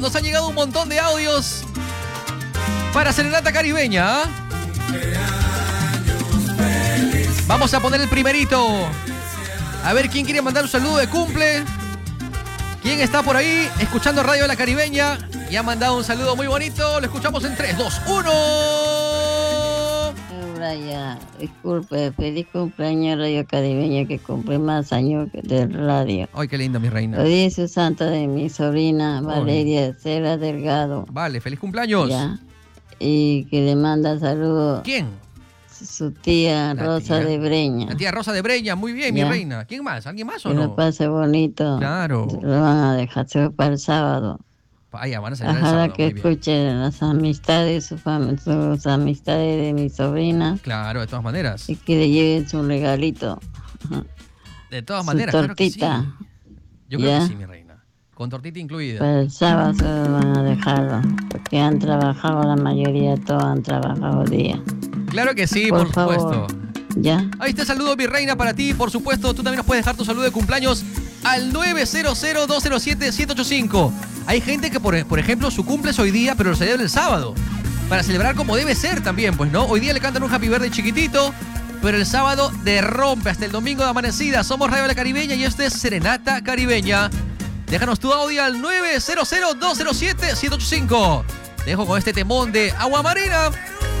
Nos han llegado un montón de audios para Serenata Caribeña. Vamos a poner el primerito. A ver quién quiere mandar un saludo de cumple. ¿Quién está por ahí escuchando Radio La Caribeña? Y ha mandado un saludo muy bonito. Lo escuchamos en 3, 2, 1. Brian, disculpe, feliz cumpleaños Radio Caribeña, que cumple más años del radio. Ay, qué lindo, mi reina. Hoy es su santa de mi sobrina Valeria Cera Delgado. Vale, feliz cumpleaños. Ya. Y que le manda saludos. ¿Quién? Su tía Rosa de Breña. La tía Rosa de Breña, muy bien, ya. Mi reina. ¿Quién más? ¿Alguien más o que no? Que lo pase bonito. Claro. Lo van a dejar para el sábado. Vaya, van a celebrar el Ojalá sábado. Que escuchen las amistades, sus amistades de mi sobrina. Claro, de todas maneras. Y que le lleven su regalito. De todas maneras, claro que sí. Yo creo que sí, mi reina. Con tortita incluida. Para el sábado se lo van a dejarlo. Porque han trabajado, la mayoría, todos han trabajado día. Claro que sí, por supuesto. ¿Ya? Ahí está el saludo, mi reina, para ti. Por supuesto, tú también nos puedes dejar tu saludo de cumpleaños al 900-207-785. Hay gente que, por ejemplo, su cumple es hoy día, pero lo celebra el sábado. Para celebrar como debe ser también, pues, ¿no? Hoy día le cantan un Happy Birthday chiquitito, pero el sábado derrumbe hasta el domingo de amanecida. Somos Radio La Caribeña y este es Serenata Caribeña. Déjanos tu audio al 900-207-785. Te dejo con este temón de Agua Marina.